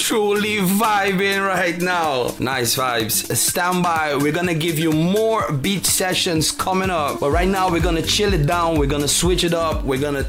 truly vibing right now. Nice vibes. Stand by. We're gonna give you more beach sessions coming up. But right now we're gonna chill it down. We're gonna switch it up. We're gonna